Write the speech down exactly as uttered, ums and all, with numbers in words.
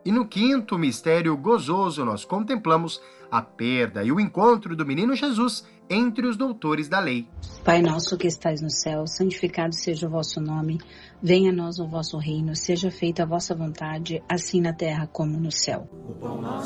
E no quinto mistério gozoso nós contemplamos a perda e o encontro do menino Jesus entre os doutores da lei. Pai nosso que estais no céu, santificado seja o vosso nome. Venha a nós o vosso reino, seja feita a vossa vontade, assim na terra como no céu. O pão nosso